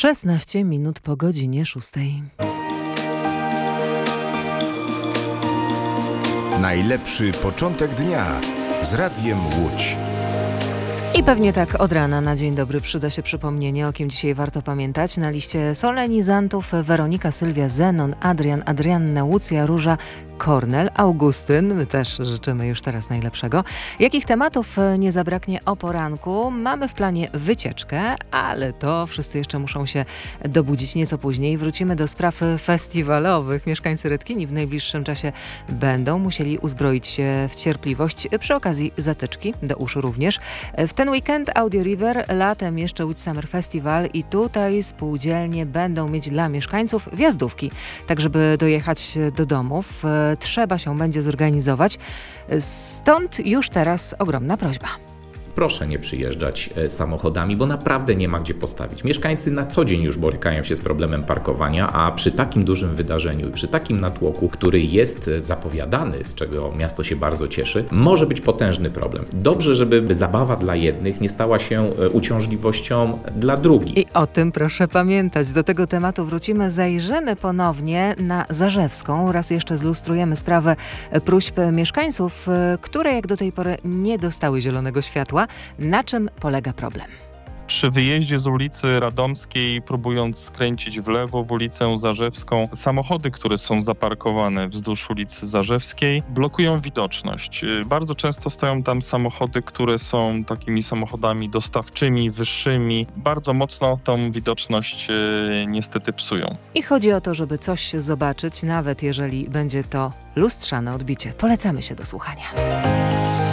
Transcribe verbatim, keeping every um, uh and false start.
szesnaście minut po godzinie szóstej. Najlepszy początek dnia z Radiem Łódź. I pewnie tak od rana na dzień dobry przyda się przypomnienie, o kim dzisiaj warto pamiętać. Na liście solenizantów Weronika, Sylwia, Zenon, Adrian, Adrianna, Łucja, Róża, Kornel, Augustyn. My też życzymy już teraz najlepszego. Jakich tematów nie zabraknie o poranku? Mamy w planie wycieczkę, ale to wszyscy jeszcze muszą się dobudzić nieco później. Wrócimy do spraw festiwalowych. Mieszkańcy Rydkini w najbliższym czasie będą musieli uzbroić się w cierpliwość. Przy okazji zatyczki do uszu również. W ten weekend Audio River, latem jeszcze Łódź Summer Festival i tutaj spółdzielnie będą mieć dla mieszkańców wjazdówki. Tak, żeby dojechać do domów, trzeba się będzie zorganizować. Stąd już teraz ogromna prośba. Proszę nie przyjeżdżać samochodami, bo naprawdę nie ma gdzie postawić. Mieszkańcy na co dzień już borykają się z problemem parkowania, a przy takim dużym wydarzeniu i przy takim natłoku, który jest zapowiadany, z czego miasto się bardzo cieszy, może być potężny problem. Dobrze, żeby zabawa dla jednych nie stała się uciążliwością dla drugich. I o tym proszę pamiętać. Do tego tematu wrócimy. Zajrzymy ponownie na Zarzewską. Raz jeszcze zlustrujemy sprawę próśb mieszkańców, które jak do tej pory nie dostały zielonego światła. Na czym polega problem? Przy wyjeździe z ulicy Radomskiej, próbując skręcić w lewo w ulicę Zarzewską, samochody, które są zaparkowane wzdłuż ulicy Zarzewskiej, blokują widoczność. Bardzo często stoją tam samochody, które są takimi samochodami dostawczymi, wyższymi. Bardzo mocno tą widoczność niestety psują. I chodzi o to, żeby coś zobaczyć, nawet jeżeli będzie to lustrzane odbicie. Polecamy się do słuchania.